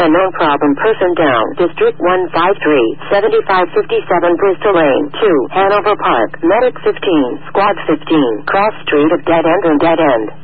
unknown problem person down. District 153, 7557 Bristol Lane, 2, Hanover Park, Medic 15, Squad 15, Cross Street of Dead End and Dead End.